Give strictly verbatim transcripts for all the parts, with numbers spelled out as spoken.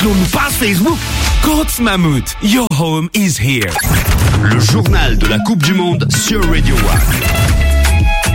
On nous passe Facebook. Coach Mammouth, your home is here. Le journal de la Coupe du Monde sur Radio One.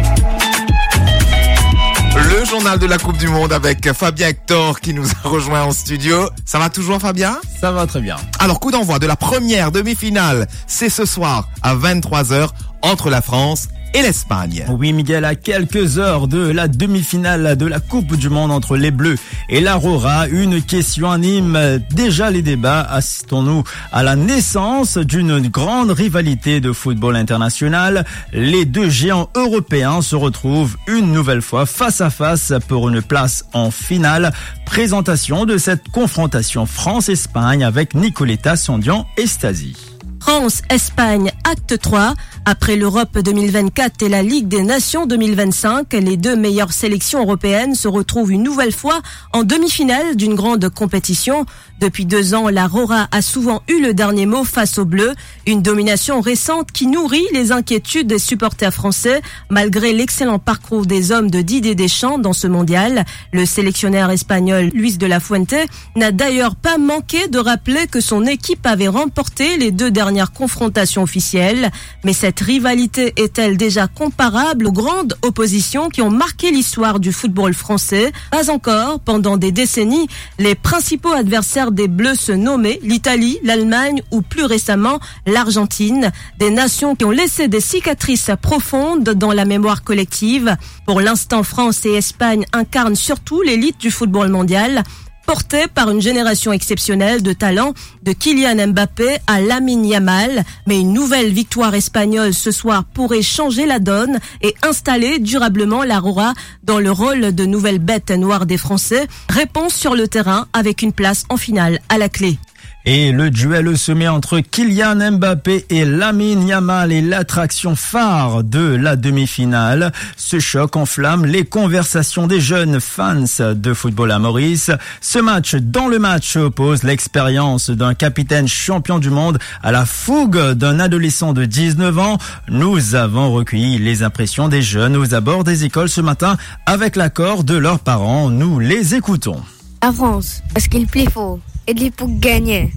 Le journal de la Coupe du Monde avec Fabien Hector qui nous a rejoint en studio. Ça va toujours, Fabien? Ça va très bien. Alors, coup d'envoi de la première demi-finale, c'est ce soir à vingt-trois heures entre la France et l'Espagne. Oui, Miguel, à quelques heures de la demi-finale de la Coupe du Monde entre les Bleus et l'Aurora, une question anime déjà les débats. Assistons-nous à la naissance d'une grande rivalité de football international. Les deux géants européens se retrouvent une nouvelle fois face à face pour une place en finale. Présentation de cette confrontation France-Espagne avec Nicoletta Sondian-Estasi. France-Espagne, acte trois. Après l'Europe deux mille vingt-quatre et la Ligue des Nations deux mille vingt-cinq, les deux meilleures sélections européennes se retrouvent une nouvelle fois en demi-finale d'une grande compétition. Depuis deux ans, l'Aurora a souvent eu le dernier mot face aux Bleus. Une domination récente qui nourrit les inquiétudes des supporters français, malgré l'excellent parcours des hommes de Didier Deschamps dans ce mondial. Le sélectionneur espagnol Luis de la Fuente n'a d'ailleurs pas manqué de rappeler que son équipe avait remporté les deux dernières confrontations officielles. Mais cette rivalité est-elle déjà comparable aux grandes oppositions qui ont marqué l'histoire du football français? Pas encore. Pendant des décennies, les principaux adversaires des Bleus se nommaient l'Italie, l'Allemagne ou plus récemment l'Argentine. Des nations qui ont laissé des cicatrices profondes dans la mémoire collective. Pour l'instant, France et Espagne incarnent surtout l'élite du football mondial, porté par une génération exceptionnelle de talents, de Kylian Mbappé à Lamine Yamal. Mais une nouvelle victoire espagnole ce soir pourrait changer la donne et installer durablement l'Aurora dans le rôle de nouvelle bête noire des Français. Réponse sur le terrain avec une place en finale à la clé. Et le duel au sommet entre Kylian Mbappé et Lamine Yamal est l'attraction phare de la demi-finale. Ce choc enflamme les conversations des jeunes fans de football à Maurice. Ce match dans le match oppose l'expérience d'un capitaine champion du monde à la fougue d'un adolescent de dix-neuf ans. Nous avons recueilli les impressions des jeunes aux abords des écoles ce matin avec l'accord de leurs parents. Nous les écoutons. La France, parce qu'il plaît fort. Il est pour gagner.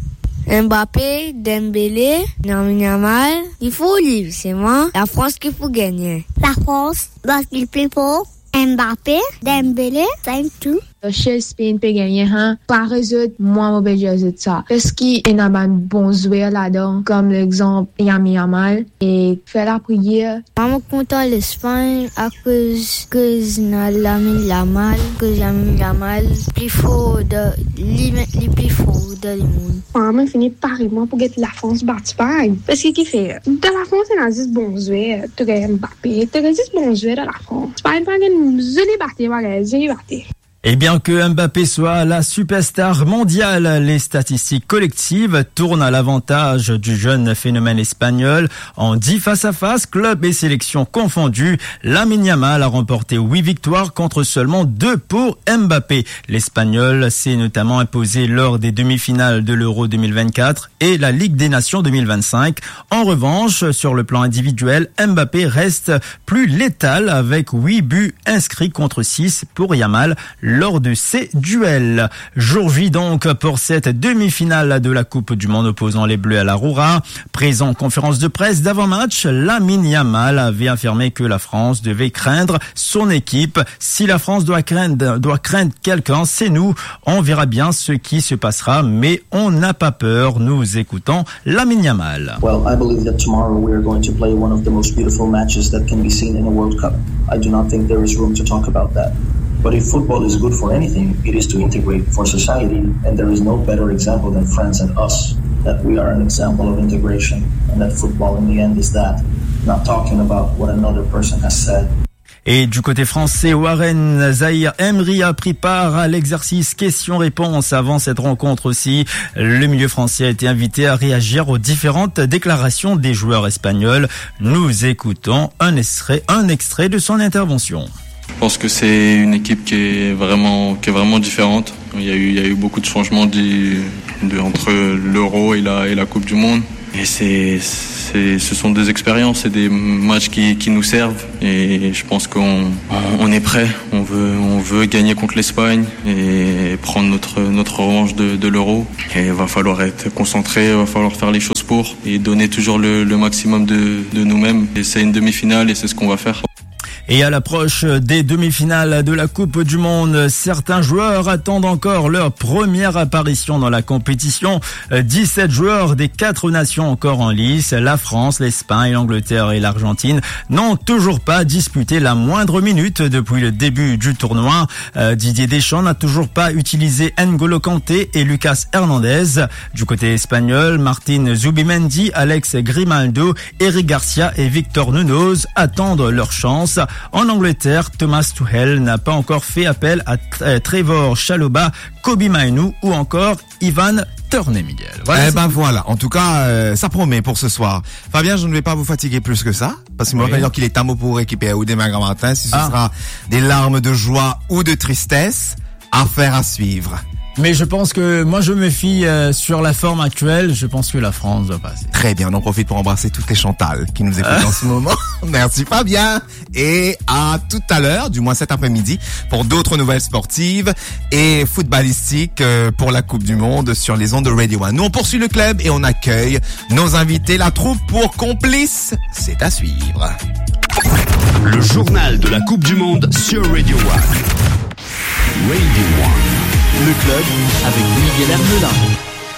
Mbappé, Dembélé, Lamine Yamal, il faut livre, c'est moi. La France qu'il faut gagner. La France, parce qu'il plaît fort. Mbappé, Dembélé, c'est tout. Spain peut gagner, hein. Par résultat, moi, je vais dire ça. Parce qu'il y a un bon joueur là-dedans, comme l'exemple Lamine Yamal, et faire la prière. Je suis content de l'Espagne à cause que j'ai Lamine Yamal, que Lamine Yamal, plus fort de, le plus fort de le monde. Maman finit pareillement pour que la France batte Espagne. Parce qu'il fait, de la France, il y a dix bons joueurs, tu as Mbappé, tu as dix bons joueurs de la France. Espagne, pas une jolie bataille, voilà, jolie bataille. Et bien que Mbappé soit la superstar mondiale, les statistiques collectives tournent à l'avantage du jeune phénomène espagnol. En dix face-à-face, club et sélection confondus, Lamine Yamal a remporté huit victoires contre seulement deux pour Mbappé. L'Espagnol s'est notamment imposé lors des demi-finales de l'Euro deux mille vingt-quatre et la Ligue des Nations deux mille vingt-cinq. En revanche, sur le plan individuel, Mbappé reste plus létal avec huit buts inscrits contre six pour Yamal lors de ces duels. Jour J donc pour cette demi-finale de la Coupe du Monde opposant les Bleus à l'Aurora. Présent en conférence de presse d'avant-match, Lamine Yamal avait affirmé que la France devait craindre son équipe. Si la France doit craindre, doit craindre quelqu'un, c'est nous. On verra bien ce qui se passera, mais on n'a pas peur. Nous écoutons Lamine Yamal. Well, I believe that tomorrow we are going to play one of the most beautiful matches that can be seen in a World Cup. I do not think there is room to talk about that. But if football is good for anything, it is to integrate for society, and there is no better example than France and us, that we are an example of integration, and that football in the end is that, not talking about what another person has said. Et du côté français, Warren Zahir Emery a pris part à l'exercice questions-réponses avant cette rencontre aussi. Le milieu français a été invité à réagir aux différentes déclarations des joueurs espagnols. Nous écoutons un extrait, un extrait de son intervention. Je pense que c'est une équipe qui est vraiment, qui est vraiment différente. Il y a eu, il y a eu beaucoup de changements du, de, entre l'Euro et la, et la Coupe du Monde. Et c'est, c'est, ce sont des expériences et des matchs qui, qui nous servent. Et je pense qu'on on est prêt. On veut, on veut gagner contre l'Espagne et prendre notre, notre revanche de, de l'Euro. Et il va falloir être concentré, il va falloir faire les choses pour et donner toujours le, le maximum de, de nous-mêmes. Et c'est une demi-finale et c'est ce qu'on va faire. Et à l'approche des demi-finales de la Coupe du Monde, certains joueurs attendent encore leur première apparition dans la compétition. dix-sept joueurs des quatre nations encore en lice, la France, l'Espagne, l'Angleterre et l'Argentine, n'ont toujours pas disputé la moindre minute depuis le début du tournoi. Didier Deschamps n'a toujours pas utilisé N'Golo Kanté et Lucas Hernandez. Du côté espagnol, Martin Zubimendi, Alex Grimaldo, Eric Garcia et Victor Munoz attendent leur chance. En Angleterre, Thomas Tuchel n'a pas encore fait appel à Trevor Chalobah, Kobbie Mainoo ou encore Ivan Toney, Miguel. Voilà, eh ben voilà. En tout cas, euh, ça promet pour ce soir. Fabien, je ne vais pas vous fatiguer plus que ça, parce que oui. Moi, qu'il est un mot pour équiper ou demain grand matin. Si ce ah. sera des larmes de joie ou de tristesse, affaire à suivre. Mais je pense que moi je me fie euh, sur la forme actuelle, je pense que la France va passer. Très bien, on en profite pour embrasser toutes les Chantal qui nous écoutent en ce moment. Merci Fabien et à tout à l'heure, du moins cet après-midi, pour d'autres nouvelles sportives et footballistiques euh, pour la Coupe du Monde sur les ondes de Radio One. Nous on poursuit le club et on accueille nos invités, la troupe pour complices. C'est à suivre. Le journal de la Coupe du Monde sur Radio One. Radio One. Le club avec Miguel Hermelin.